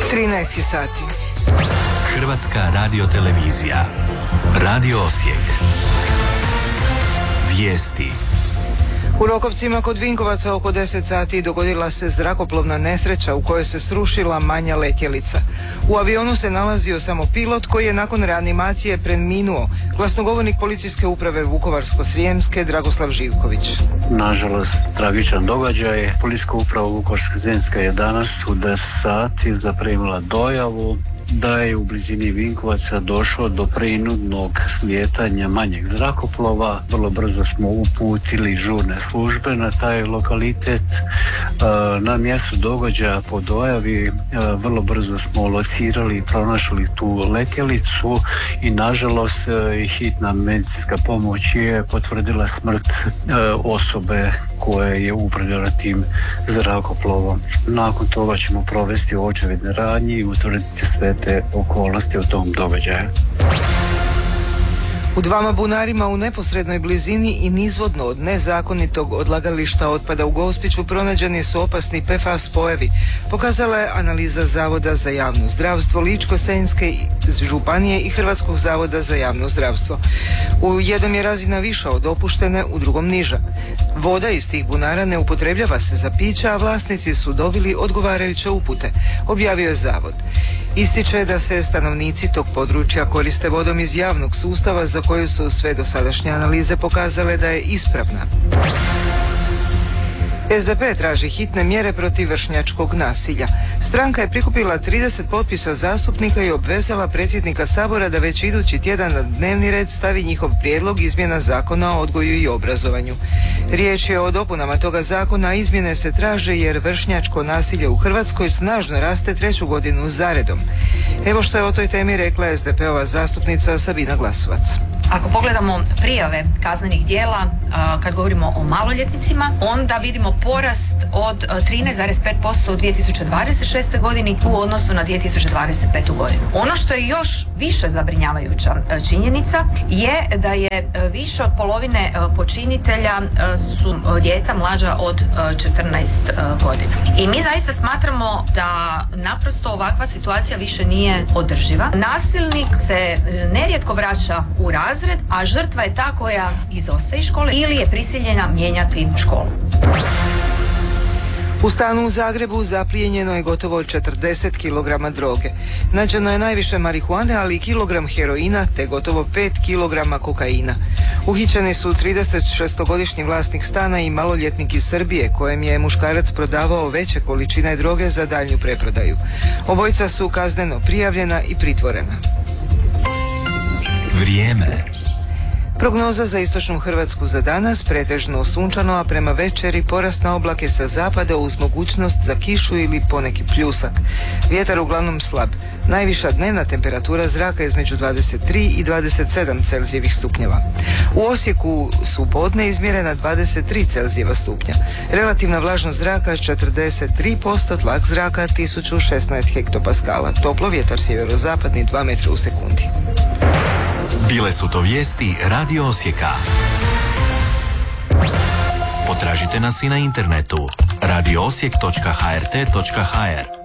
13 sati. Hrvatska radiotelevizija. Radio Osijek. Vijesti. U Rokovcima kod Vinkovaca oko 10 sati dogodila se zrakoplovna nesreća u kojoj se srušila manja letjelica. U avionu se nalazio samo pilot koji je nakon reanimacije preminuo. Glasnogovornik policijske uprave Vukovarsko-srijemske Dragoslav Živković. Nažalost, tragičan događaj. Policijska uprava Vukovarsko-srijemska je danas u 10 sati zaprimila dojavu da je u blizini Vinkovaca došlo do prinudnog slijetanja manjeg zrakoplova. Vrlo brzo smo uputili žurne službe na taj lokalitet. Na mjestu događaja po dojavi vrlo brzo smo locirali i pronašli tu letjelicu i nažalost hitna medicinska pomoć je potvrdila smrt osobe koja je upravljala tim zrakoplovom. Nakon toga ćemo provesti očevidne radnje i utvrditi sve te okolnosti o tom događaju. U dvama bunarima u neposrednoj blizini i nizvodno od nezakonitog odlagališta otpada u Gospiću pronađeni su opasni PFAS spojevi, pokazala je analiza Zavoda za javno zdravstvo Ličko-senjske županije i Hrvatskog zavoda za javno zdravstvo. U jednom je razina viša od dopuštene, u drugom niža. Voda iz tih bunara ne upotrebljava se za piće, a vlasnici su dobili odgovarajuće upute, objavio je zavod. Ističe da se stanovnici tog područja koriste vodom iz javnog sustava za koju su sve dosadašnje analize pokazale da je ispravna. SDP traži hitne mjere protiv vršnjačkog nasilja. Stranka je prikupila 30 potpisa zastupnika i obvezala predsjednika Sabora da već idući tjedan na dnevni red stavi njihov prijedlog izmjena Zakona o odgoju i obrazovanju. Riječ je o dopunama toga zakona, a izmjene se traže jer vršnjačko nasilje u Hrvatskoj snažno raste 3. godinu zaredom. Evo što je o toj temi rekla SDP-ova zastupnica Sabina Glasovac. Ako pogledamo prijave kaznenih djela, kad govorimo o maloljetnicima, onda vidimo porast od 13,5% u 2026. godini u odnosu na 2025. godinu. Ono što je još više zabrinjavajuća činjenica je da je više od polovine počinitelja su djeca mlađa od 14 godina. I mi zaista smatramo da naprosto ovakva situacija više nije održiva. Nasilnik se nerijetko vraća u razred, a žrtva je ta koja izostaje iz škole ili je prisiljena mijenjati školu. U stanu u Zagrebu zaplijenjeno je gotovo 40 kg droge. Nađeno je najviše marihuane, ali i kilogram heroina te gotovo 5 kg kokaina. Uhićeni su 36-godišnji vlasnik stana i maloljetnik iz Srbije kojem je muškarac prodavao veće količine droge za daljnju preprodaju. Obojica su kazneno prijavljena i pritvorena. Vrijeme. Prognoza za istočnu Hrvatsku za danas, pretežno sunčano, a prema večeri porast na oblake sa zapada uz mogućnost za kišu ili poneki pljusak. Vjetar uglavnom slab. Najviša dnevna temperatura zraka između 23 i 27 Celzijevih stupnjeva. U Osijeku su podne izmjerena 23 Celzijeva stupnja. Relativna vlažnost zraka 43%, tlak zraka 1016 hektopaskala. Toplo, vjetar sjeverozapadni 2 metra u sekundi. Bile su to vijesti Radio Osijeka. Potražite nas i na internetu radioosijek.hrt.hr.